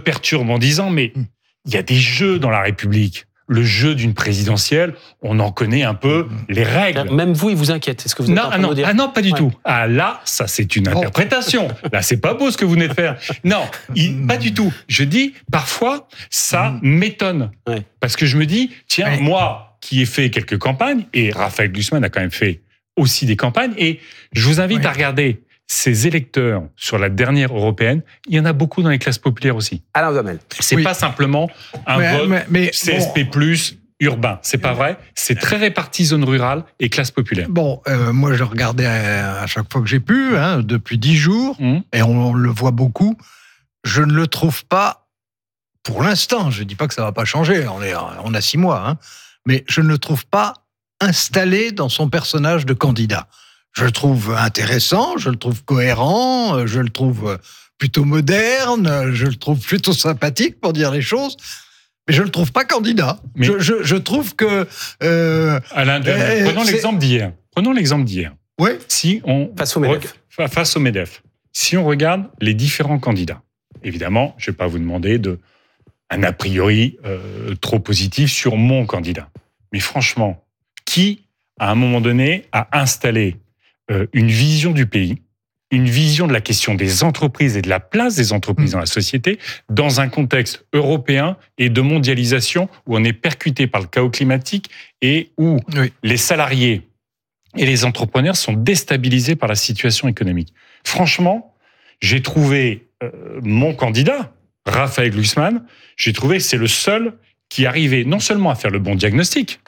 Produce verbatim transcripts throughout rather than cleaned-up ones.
perturbe en disant, mais il y a des jeux dans la République. Le jeu d'une présidentielle, on en connaît un peu les règles. Même vous, il vous inquiète, c'est ce que vous êtes non, en train non, de dire. Ah non, pas du ouais. tout. Ah là, ça c'est une interprétation. Là, c'est pas beau ce que vous venez de faire. Non, il, pas du tout. Je dis, parfois, ça mmh. m'étonne. Ouais. Parce que je me dis, tiens, ouais. moi qui ai fait quelques campagnes, et Raphaël Glucksmann a quand même fait aussi des campagnes, et je vous invite ouais. à regarder ces électeurs sur la dernière européenne, il y en a beaucoup dans les classes populaires aussi. Alain Duhamel. C'est oui. pas simplement un mais, vote mais, mais, C S P plus, bon. urbain. C'est pas vrai. C'est très réparti zone rurale et classe populaire. Bon, euh, moi je regardais à, à chaque fois que j'ai pu, hein, depuis dix jours, mmh. et on, on le voit beaucoup. Je ne le trouve pas, pour l'instant, je dis pas que ça va pas changer, on, est, on a six mois, hein, mais je ne le trouve pas installé dans son personnage de candidat. Je le trouve intéressant, je le trouve cohérent, je le trouve plutôt moderne, je le trouve plutôt sympathique pour dire les choses, mais je ne le trouve pas candidat. Mais je, je, je trouve que... Euh, Alain, euh, prenons c'est... l'exemple d'hier. Prenons l'exemple d'hier. Oui. Si on face au MEDEF. Re, face au MEDEF. Si on regarde les différents candidats, évidemment, je ne vais pas vous demander de, un a priori euh, trop positif sur mon candidat. Mais franchement, qui, à un moment donné, a installé Euh, une vision du pays, une vision de la question des entreprises et de la place des entreprises mmh. dans la société, dans un contexte européen et de mondialisation où on est percuté par le chaos climatique et où oui. les salariés et les entrepreneurs sont déstabilisés par la situation économique. Franchement, j'ai trouvé euh, mon candidat, Raphaël Glucksmann, j'ai trouvé que c'est le seul qui arrivait non seulement à faire le bon diagnostic,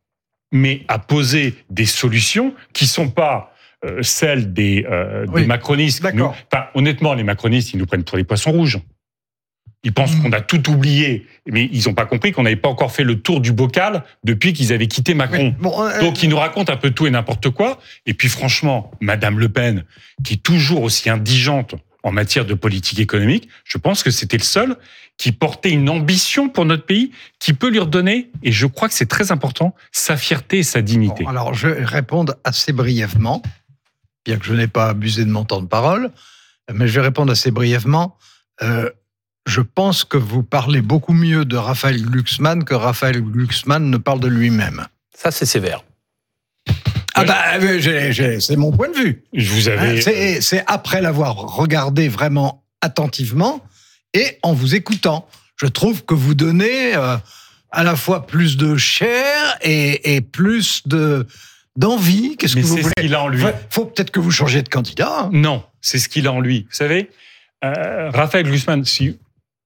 mais à poser des solutions qui ne sont pas Euh, celle des, euh, oui, des macronistes. Nous, enfin, honnêtement, les macronistes, ils nous prennent pour les poissons rouges. Ils pensent mmh. qu'on a tout oublié, mais ils n'ont pas compris qu'on n'avait pas encore fait le tour du bocal depuis qu'ils avaient quitté Macron. Oui, bon, euh, Donc, ils nous racontent un peu tout et n'importe quoi. Et puis, franchement, Madame Le Pen, qui est toujours aussi indigente en matière de politique économique, je pense que c'était le seul qui portait une ambition pour notre pays, qui peut lui redonner, et je crois que c'est très important, sa fierté et sa dignité. Bon, alors, je vais répondre assez brièvement, bien que je n'ai pas abusé de mon temps de parole, mais je vais répondre assez brièvement. Euh, je pense que vous parlez beaucoup mieux de Raphaël Glucksmann que Raphaël Glucksmann ne parle de lui-même. Ça, c'est sévère. Ah bah, j'ai, j'ai, c'est mon point de vue. Je vous avais... C'est, c'est après l'avoir regardé vraiment attentivement et en vous écoutant. Je trouve que vous donnez euh, à la fois plus de chair et, et plus de... d'envie, qu'est-ce Mais que vous c'est voulez ? Ce qu'il a en lui. Il faut peut-être que vous changiez de candidat. Hein. Non, c'est ce qu'il a en lui. Vous savez, euh, Raphaël Glucksmann, si...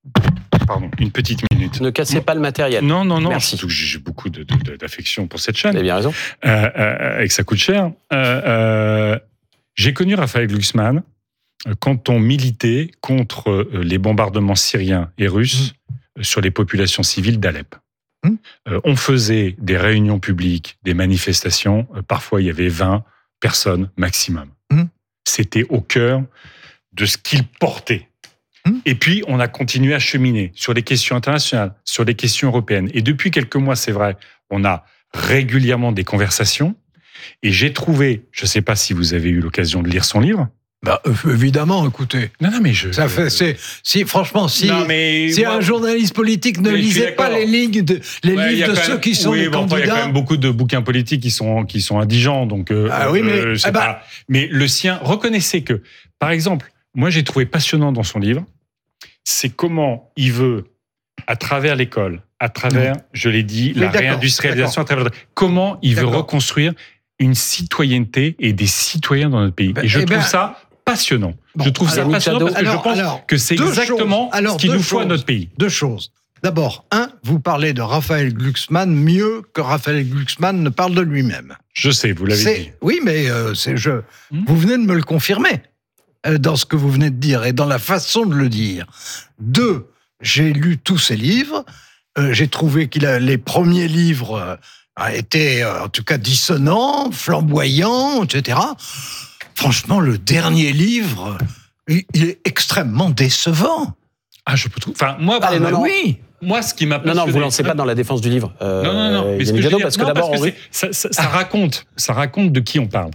Pardon, une petite minute. Ne cassez pas le matériel. Non, non, non. Merci. Surtout que j'ai beaucoup de, de, d'affection pour cette chaîne. Vous avez bien raison. Euh, euh, et que ça coûte cher. Euh, euh, j'ai connu Raphaël Glucksmann quand on militait contre les bombardements syriens et russes mmh. sur les populations civiles d'Alep. Mmh. Euh, on faisait des réunions publiques, des manifestations. Euh, parfois, il y avait vingt personnes maximum. Mmh. C'était au cœur de ce qu'il portait. Mmh. Et puis, on a continué à cheminer sur les questions internationales, sur les questions européennes. Et depuis quelques mois, c'est vrai, on a régulièrement des conversations. Et j'ai trouvé, je ne sais pas si vous avez eu l'occasion de lire son livre. Bah, évidemment, écoutez. Non, non, mais je. Ça fait, c'est, si, franchement, si, non, mais si moi, un journaliste politique ne lisait pas les lignes de, les ouais, livres de ceux même, qui sont oui, les bon, candidats. Il y a quand même beaucoup de bouquins politiques qui sont, qui sont indigents, donc. Euh, ah oui, mais. Euh, ah bah, pas, mais le sien, reconnaissez que, par exemple, moi, j'ai trouvé passionnant dans son livre, c'est comment il veut, à travers l'école, à travers, mmh. je l'ai dit, oui, la d'accord, réindustrialisation, d'accord. à travers. Comment il d'accord. veut reconstruire une citoyenneté et des citoyens dans notre pays. Ben, et je trouve ben, ça passionnant. Bon, je trouve ça passionnant parce que alors, je pense alors, que c'est exactement alors, ce qu'il nous faut à notre pays. Deux choses. D'abord, un, vous parlez de Raphaël Glucksmann mieux que Raphaël Glucksmann ne parle de lui-même. Je sais, vous l'avez c'est, dit. Oui, mais euh, c'est, je, hmm? vous venez de me le confirmer euh, dans ce que vous venez de dire et dans la façon de le dire. Deux, j'ai lu tous ses livres. Euh, j'ai trouvé qu'il a les premiers livres euh, a été, euh, en tout cas, dissonant, flamboyant, et cetera. Franchement, le dernier livre, il, il est extrêmement décevant. Ah, je peux trouver. Enfin, moi, Allez, non, non. oui. Moi, ce qui m'a passionné... Non, non, vous lancez pas dans la défense du livre. Euh, non, non, non. Mais ce que je dire, parce que non, d'abord, parce que ça, ça, ça ah. raconte, ça raconte de qui on parle.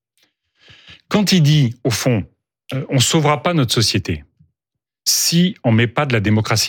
Quand il dit, au fond, euh, on sauvera pas notre société si on met pas de la démocratie